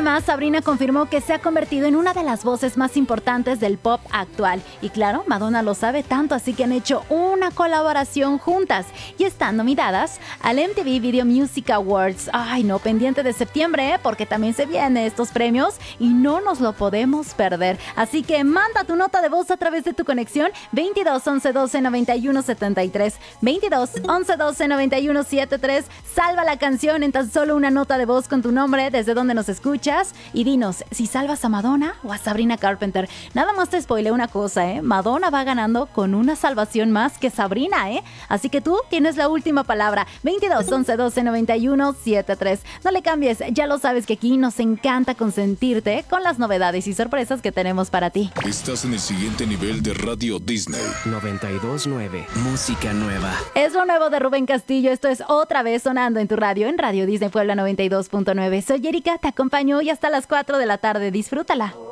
Además, Sabrina confirmó que se ha convertido en una de las voces más importantes del pop actual. Y claro, Madonna lo sabe tanto, así que han hecho una colaboración juntas y están nominadas al MTV Video Music Awards. Ay, no, pendiente de septiembre, porque también se vienen estos premios y no nos lo podemos perder. Así que manda tu nota de voz a través de tu conexión 22 11 12 91 73, 22 11 12 91 73. Salva la canción en tan solo una nota de voz con tu nombre, desde donde nos escuchas, y dinos si salvas a Madonna o a Sabrina Carpenter. Nada más te spoileo una cosa, Madonna va ganando con una salvación más que Sabrina, Así que tú tienes la última palabra. 22 11 12 91 73. No le cambies, ya lo sabes que aquí nos encanta consentirte con las novedades y sorpresas que tenemos para ti. Estás en el siguiente nivel de Radio Disney 92.9. Música nueva. Es lo nuevo de Rubén Castillo. Esto es Otra Vez sonando en tu radio, en Radio Disney Puebla 92.9. Soy Erika, te acompaño hoy hasta las 4 de la tarde. Disfrútala.